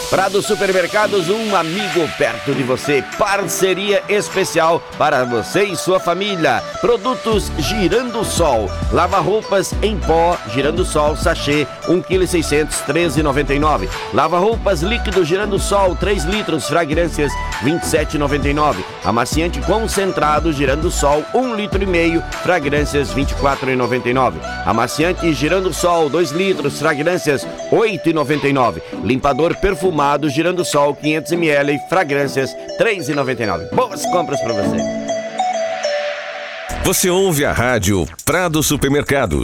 Prado Supermercados, um amigo perto de você. Parceria especial para você e sua família. Produtos Girando Sol. Lava-roupas em pó, Girando Sol, sachê, 1,6 kg, R$13,99. Lava-roupas líquido Girando Sol, 3 litros, fragrâncias, R$27,99. Amaciante concentrado Girando Sol, 1,5 litro, fragrâncias, R$24,99. Amaciante Girando Sol, 2 litros, fragrâncias, R$8,99. Limpador perfumado Girando Sol, 500 ml, fragrâncias, R$3,99. Boas compras para você. Você ouve a rádio Prado Supermercados.